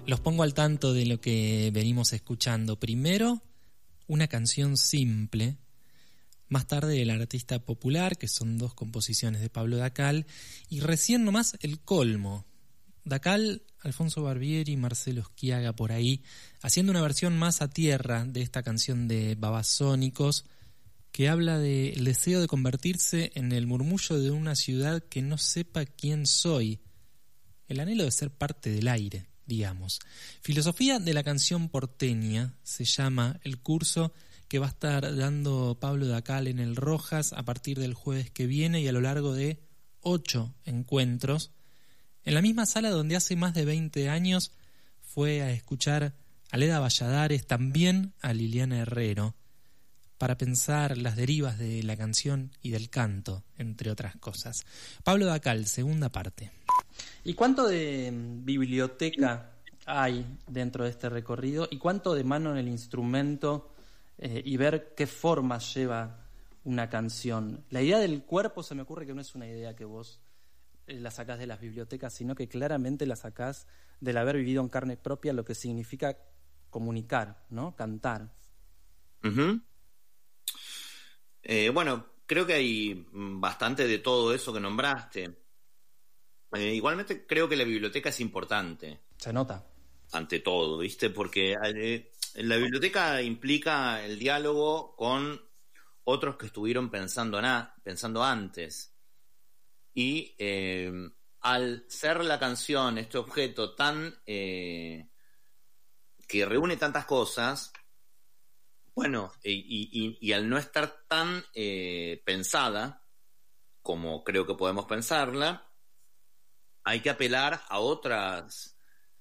Los pongo al tanto de lo que venimos escuchando. Primero, una canción simple. Más tarde, el artista popular, que son 2 composiciones de Pablo Dacal. Y recién nomás, el colmo. Dacal, Alfonso Barbieri, Marcelo Schiaga por ahí, haciendo una versión más a tierra de esta canción de Babasónicos, que habla del deseo de convertirse en el murmullo de una ciudad que no sepa quién soy. El anhelo de ser parte del aire, digamos. Filosofía de la canción porteña se llama el curso que va a estar dando Pablo Dacal en el Rojas a partir del jueves que viene y a lo largo de 8 encuentros, en la misma sala donde hace más de 20 años fue a escuchar a Leda Valladares, también a Liliana Herrero, para pensar las derivas de la canción y del canto, entre otras cosas. Pablo Dacal, segunda parte. ¿Y cuánto de biblioteca hay dentro de este recorrido? ¿Y cuánto de mano en el instrumento y ver qué formas lleva una canción? La idea del cuerpo se me ocurre que no es una idea que vos la sacás de las bibliotecas, sino que claramente la sacás del haber vivido en carne propia lo que significa comunicar, ¿no? Cantar. Uh-huh. Bueno, creo que hay bastante de todo eso que nombraste. Igualmente creo que la biblioteca es importante. Se nota. Ante todo, ¿viste? Porque la biblioteca implica el diálogo con otros que estuvieron pensando antes. Y al ser la canción este objeto tan que reúne tantas cosas, bueno, y al no estar tan pensada como creo que podemos pensarla, hay que apelar a otros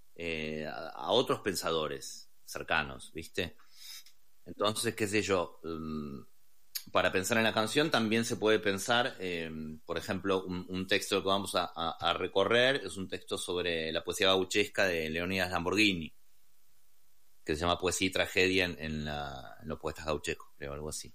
pensadores cercanos, ¿viste? Entonces, qué sé yo, para pensar en la canción también se puede pensar, por ejemplo, un texto que vamos a recorrer es un texto sobre la poesía gauchesca de Leónidas Lamborghini, que se llama Poesía y Tragedia en los poetas gauchescos, creo, algo así.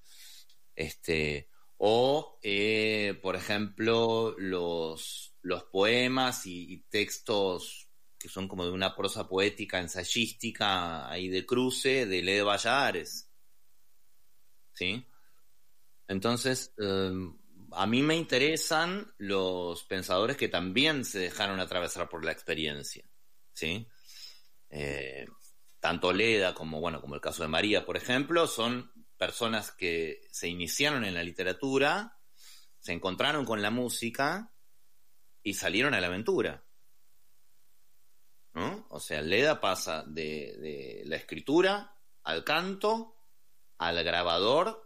Por ejemplo, los poemas y textos que son como de una prosa poética, ensayística, ahí de cruce, de Leda Valladares, ¿sí? Entonces, a mí me interesan los pensadores que también se dejaron atravesar por la experiencia, ¿sí? Tanto Leda como el caso de María, por ejemplo, son personas que se iniciaron en la literatura, se encontraron con la música y salieron a la aventura, ¿no? O sea, Leda pasa de la escritura al canto, al grabador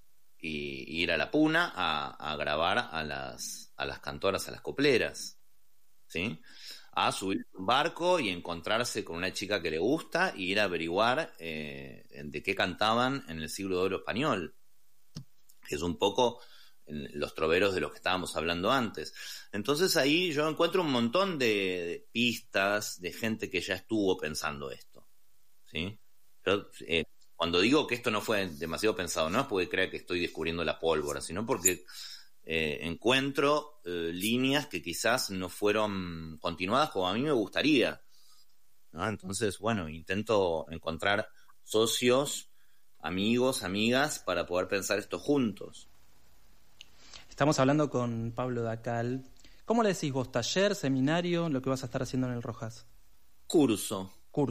y ir a la puna a grabar a las cantoras, a las copleras, ¿sí? A subir un barco y encontrarse con una chica que le gusta y ir a averiguar de qué cantaban en el siglo de oro español, que es un poco los troveros de los que estábamos hablando antes. Entonces ahí yo encuentro un montón de pistas de gente que ya estuvo pensando esto, ¿sí? Pero, cuando digo que esto no fue demasiado pensado, no es porque crea que estoy descubriendo la pólvora, sino porque encuentro líneas que quizás no fueron continuadas como a mí me gustaría, ¿no? Entonces, bueno, intento encontrar socios, amigos, amigas para poder pensar esto juntos. Estamos hablando con Pablo Dacal. ¿Cómo le decís vos? ¿Taller, seminario, lo que vas a estar haciendo en el Rojas? Curso.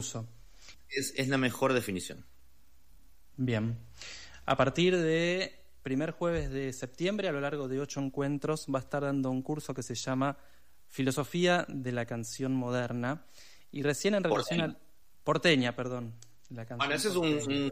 Es la mejor definición. Bien. A partir de primer jueves de septiembre, a lo largo de 8 encuentros, va a estar dando un curso que se llama Filosofía de la Canción Moderna. Y recién en relación al... Porteña, perdón. La canción ese es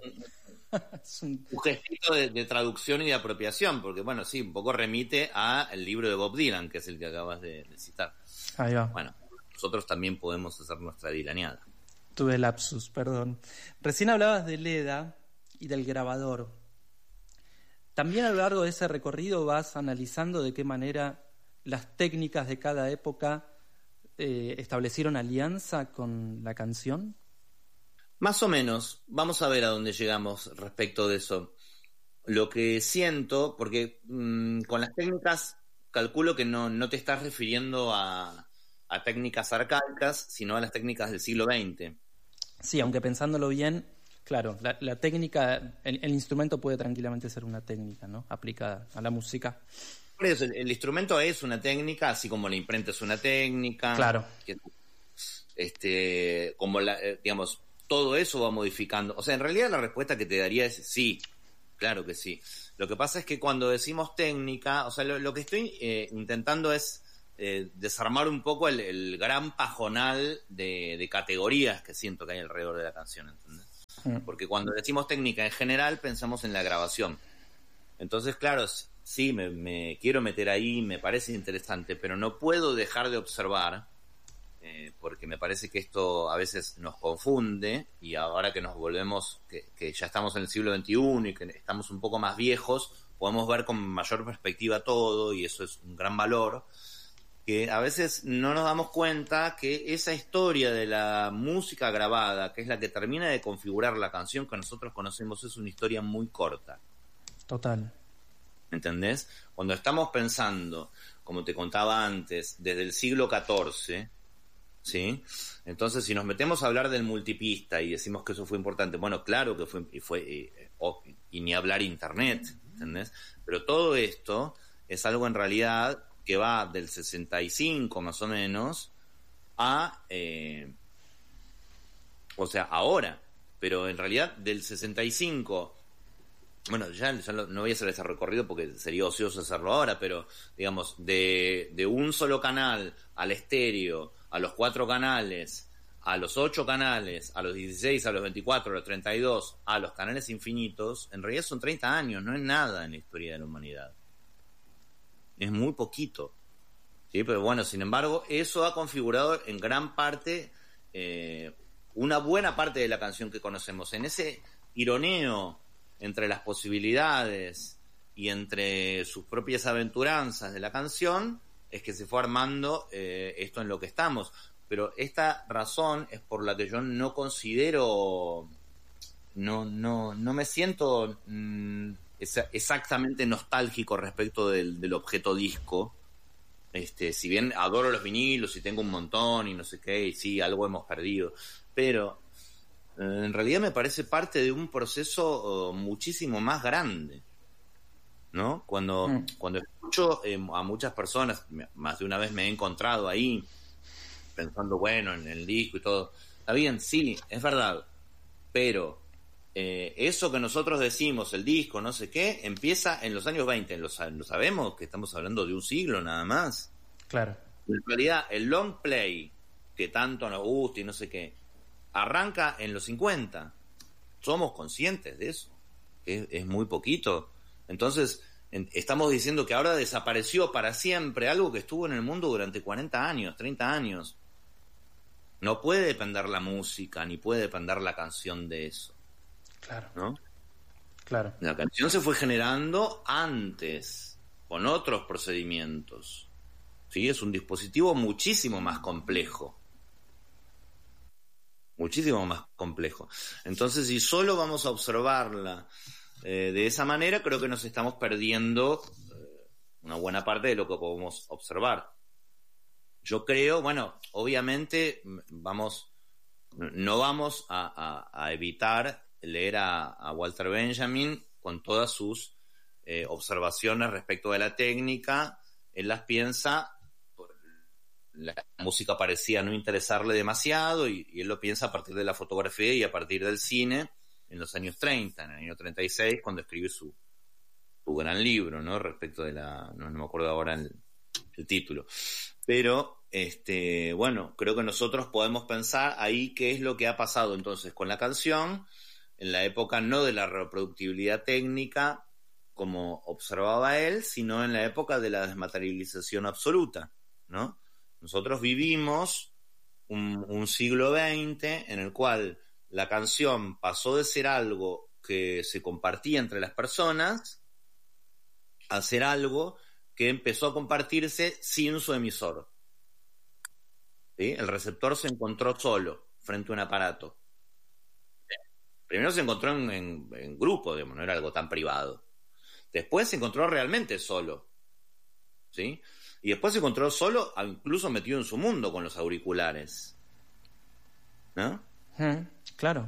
un gestito de traducción y de apropiación, porque bueno, sí, un poco remite al libro de Bob Dylan, que es el que acabas de citar. Ahí va. Bueno, nosotros también podemos hacer nuestra dylaneada. Tuve lapsus, perdón. Recién hablabas de Leda y del grabador. También a lo largo de ese recorrido vas analizando de qué manera las técnicas de cada época establecieron alianza con la canción. Más o menos, vamos a ver a dónde llegamos respecto de eso. Lo que siento, porque con las técnicas calculo que no te estás refiriendo a técnicas arcaicas, sino a las técnicas del siglo XX. Sí, aunque pensándolo bien, claro, la técnica, el instrumento puede tranquilamente ser una técnica, ¿no? Aplicada a la música. Por eso, el instrumento es una técnica, así como la imprenta es una técnica. Claro. Como digamos, todo eso va modificando. O sea, en realidad la respuesta que te daría es sí, claro que sí. Lo que pasa es que cuando decimos técnica, o sea, lo que estoy intentando es desarmar un poco el gran pajonal de categorías que siento que hay alrededor de la canción, ¿entendés? Porque cuando decimos técnica en general pensamos en la grabación. Entonces, claro, sí, me quiero meter ahí, me parece interesante, pero no puedo dejar de observar, porque me parece que esto a veces nos confunde, y ahora que nos volvemos, que ya estamos en el siglo XXI y que estamos un poco más viejos, podemos ver con mayor perspectiva todo, y eso es un gran valor, que a veces no nos damos cuenta que esa historia de la música grabada, que es la que termina de configurar la canción que nosotros conocemos, es una historia muy corta. Total. ¿Entendés? Cuando estamos pensando, como te contaba antes, desde el siglo XIV, ¿sí? Entonces, si nos metemos a hablar del multipista y decimos que eso fue importante, bueno, claro que fue y ni hablar Internet, ¿entendés? Pero todo esto es algo en realidad que va del 65 más o menos a, o sea, ahora, pero en realidad del 65, bueno, ya no voy a hacer ese recorrido porque sería ocioso hacerlo ahora, pero digamos, de un solo canal al estéreo, a los 4 canales, a los 8 canales, a los 16, a los 24, a los 32, a los canales infinitos, en realidad son 30 años, no es nada en la historia de la humanidad. Es muy poquito, ¿sí? Pero bueno, sin embargo, eso ha configurado en gran parte una buena parte de la canción que conocemos. En ese ironeo entre las posibilidades y entre sus propias aventuranzas de la canción, es que se fue armando esto en lo que estamos. Pero esta razón es por la que yo no considero, no me siento exactamente nostálgico respecto del objeto disco. Si bien adoro los vinilos y tengo un montón y no sé qué, y sí, algo hemos perdido, pero en realidad me parece parte de un proceso muchísimo más grande, ¿no? Cuando escucho a muchas personas, más de una vez me he encontrado ahí pensando, bueno, en el disco y todo, está bien, sí, es verdad, pero eso que nosotros decimos, el disco, no sé qué, empieza en los años 20, lo sabemos que estamos hablando de un siglo nada más. Claro. En realidad, el long play, que tanto nos gusta y no sé qué, arranca en los 50. Somos conscientes de eso. Es muy poquito. Entonces, estamos diciendo que ahora desapareció para siempre algo que estuvo en el mundo durante 40 años, 30 años. No puede depender la música, ni puede depender la canción de eso. Claro. ¿No? Claro. La canción se fue generando antes, con otros procedimientos. ¿Sí? Es un dispositivo muchísimo más complejo. Muchísimo más complejo. Entonces, si solo vamos a observarla de esa manera, creo que nos estamos perdiendo una buena parte de lo que podemos observar. Yo creo, bueno, obviamente no vamos a evitar leer a Walter Benjamin con todas sus observaciones respecto de la técnica. Él las piensa, la música parecía no interesarle demasiado, y él lo piensa a partir de la fotografía y a partir del cine en los años 30, en el año 36, cuando escribe su gran libro, ¿no? Respecto de no me acuerdo ahora el título. Pero, bueno, creo que nosotros podemos pensar ahí qué es lo que ha pasado entonces con la canción en la época no de la reproductibilidad técnica, como observaba él, sino en la época de la desmaterialización absoluta, ¿no? Nosotros vivimos un siglo XX en el cual la canción pasó de ser algo que se compartía entre las personas a ser algo que empezó a compartirse sin su emisor. ¿Sí? El receptor se encontró solo frente a un aparato. Primero se encontró en grupo, digamos, no era algo tan privado. Después se encontró realmente solo, ¿sí? Y después se encontró solo, incluso metido en su mundo con los auriculares, ¿no? Claro.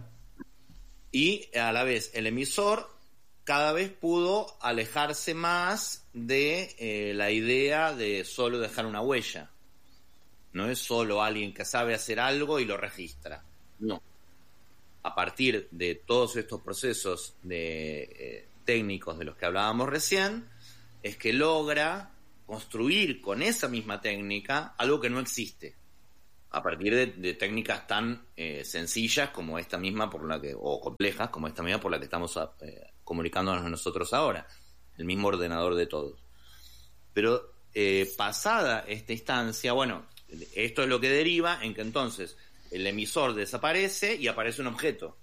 Y a la vez el emisor cada vez pudo alejarse más de la idea de solo dejar una huella. No es solo alguien que sabe hacer algo y lo registra. No. A partir de todos estos procesos técnicos de los que hablábamos recién, es que logra construir con esa misma técnica algo que no existe. A partir de técnicas tan sencillas como esta misma o complejas como esta misma por la que estamos comunicándonos nosotros ahora, el mismo ordenador de todos. Pero pasada esta instancia, bueno, esto es lo que deriva en que entonces el emisor desaparece y aparece un objeto.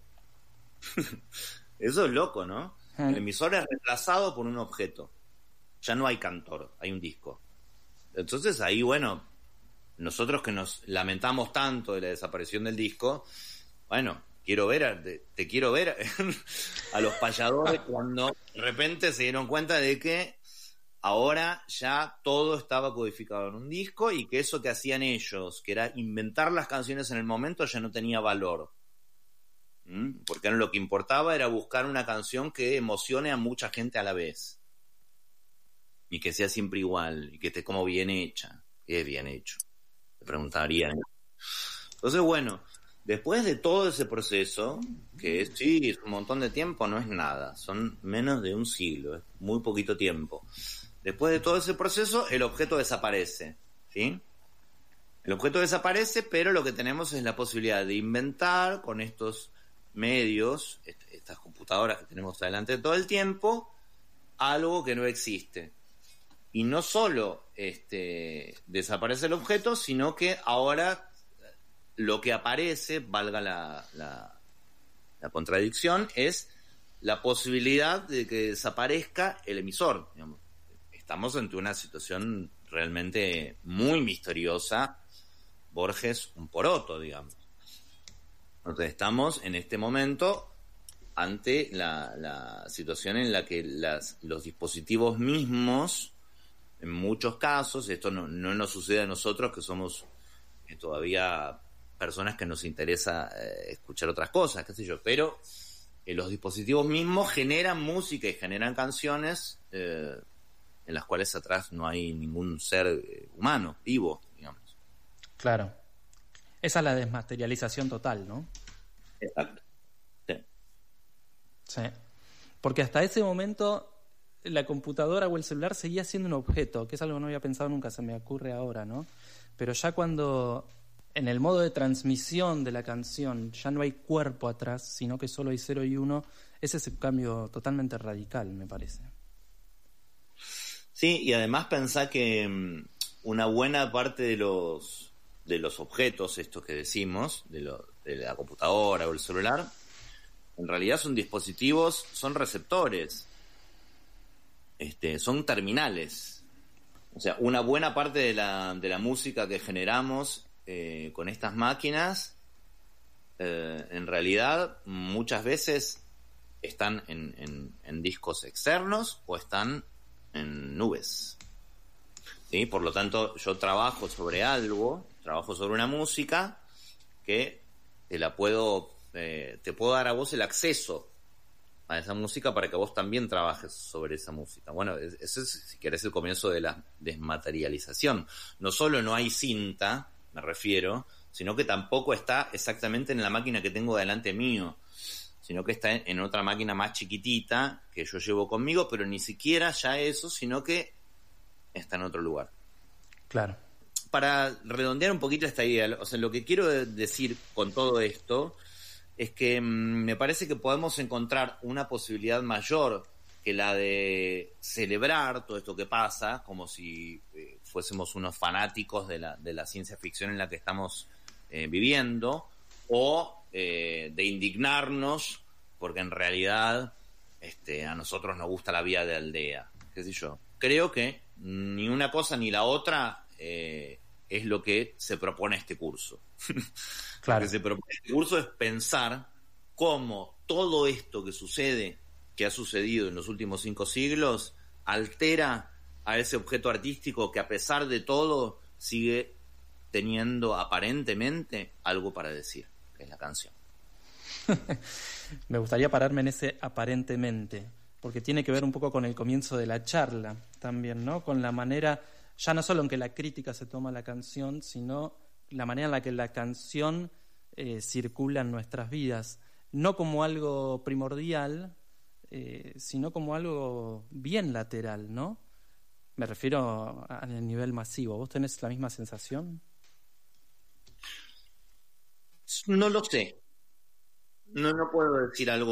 Eso es loco, ¿no? El emisor es reemplazado por un objeto. Ya no hay cantor, hay un disco. Entonces ahí, bueno, nosotros que nos lamentamos tanto de la desaparición del disco, bueno, te quiero ver a los payadores cuando de repente se dieron cuenta de que ahora ya todo estaba codificado en un disco y que eso que hacían ellos, que era inventar las canciones en el momento, ya no tenía valor. Porque lo que importaba era buscar una canción que emocione a mucha gente a la vez. Y que sea siempre igual, y que esté como bien hecha. ¿Qué es bien hecho? Te preguntarían. Entonces, bueno, después de todo ese proceso, que sí, es un montón de tiempo, no es nada, son menos de un siglo, es muy poquito tiempo. Después de todo ese proceso, el objeto desaparece, ¿sí? El objeto desaparece, pero lo que tenemos es la posibilidad de inventar con estos medios, estas computadoras que tenemos adelante todo el tiempo, algo que no existe. Y no solo desaparece el objeto, sino que ahora lo que aparece, valga la contradicción, es la posibilidad de que desaparezca el emisor. Digamos. Estamos ante una situación realmente muy misteriosa. Borges, un poroto, digamos. Entonces estamos en este momento ante la situación en la que los dispositivos mismos, en muchos casos, esto no nos sucede a nosotros que somos todavía personas que nos interesa escuchar otras cosas, qué sé yo, pero los dispositivos mismos generan música y generan canciones en las cuales atrás no hay ningún ser humano, vivo, digamos. Claro. Esa es la desmaterialización total, ¿no? Exacto. Sí. Sí. Porque hasta ese momento la computadora o el celular seguía siendo un objeto, que es algo que no había pensado nunca, se me ocurre ahora, ¿no? Pero ya cuando en el modo de transmisión de la canción ya no hay cuerpo atrás, sino que solo hay 0 y 1, ese es un cambio totalmente radical, me parece. Sí, y además pensá que una buena parte de los objetos, estos que decimos, de la computadora o el celular, en realidad son dispositivos, son receptores, son terminales. O sea, una buena parte de la música que generamos con estas máquinas, en realidad muchas veces están en discos externos o están en nubes. ¿Sí? Por lo tanto, yo trabajo sobre una música que te puedo dar a vos el acceso a esa música para que vos también trabajes sobre esa música. Bueno, ese es, si querés, el comienzo de la desmaterialización. No solo no hay cinta, me refiero, sino que tampoco está exactamente en la máquina que tengo delante mío, sino que está en otra máquina más chiquitita que yo llevo conmigo, pero ni siquiera ya eso, sino que está en otro lugar. Claro. Para redondear un poquito esta idea, o sea, lo que quiero decir con todo esto es que me parece que podemos encontrar una posibilidad mayor que la de celebrar todo esto que pasa, como si fuésemos unos fanáticos de la ciencia ficción en la que estamos viviendo, o de indignarnos porque en realidad a nosotros nos gusta la vida de aldea, qué sé yo. Creo que ni una cosa ni la otra es lo que se propone este curso. Claro. Lo que se propone este curso es pensar cómo todo esto que ha sucedido en los últimos 5 siglos, altera a ese objeto artístico que a pesar de todo sigue teniendo aparentemente algo para decir, que es la canción. Me gustaría pararme en ese aparentemente, porque tiene que ver un poco con el comienzo de la charla también, ¿no? Con la manera, ya no solo en que la crítica se toma la canción, sino la manera en la que la canción circula en nuestras vidas, no como algo primordial, sino como algo bien lateral, ¿no? Me refiero a nivel masivo. ¿Vos tenés la misma sensación? No lo sé. No puedo decir algo